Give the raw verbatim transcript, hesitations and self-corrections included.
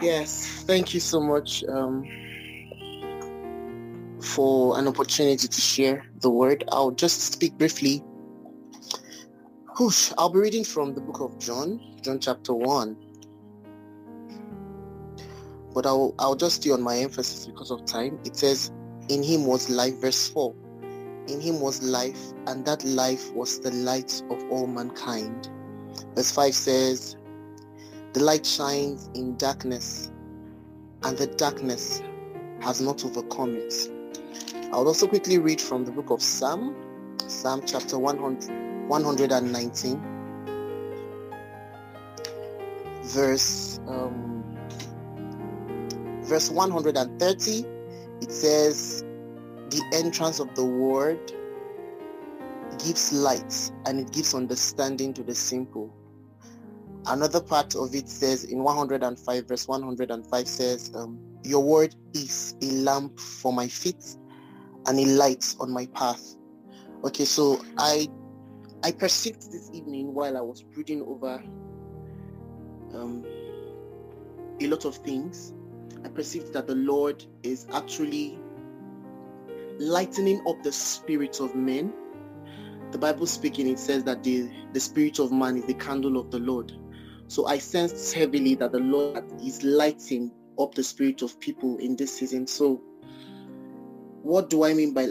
Yes, thank you so much um, for an opportunity to share the word. I'll just speak briefly. Whoosh, I'll be reading from the book of John, John chapter one. But I'll, I'll just stay on my emphasis because of time. It says, in him was life, verse four. In him was life, and that life was the light of all mankind. Verse five says, the light shines in darkness, and the darkness has not overcome it. I'll also quickly read from the book of Psalm, Psalm chapter one hundred, one nineteen, verse um, verse one hundred thirty. It says, the entrance of the word gives light, and it gives understanding to the simple. Another part of it says in one hundred five, verse one hundred five says, um, your word is a lamp for my feet and a light on my path. Okay, so I I perceived this evening while I was brooding over um, a lot of things. I perceived that the Lord is actually lightening up the spirits of men. The Bible speaking, it says that the, the spirit of man is the candle of the Lord. So I sensed heavily that the Lord is lighting up the spirit of people in this season. So what do I mean by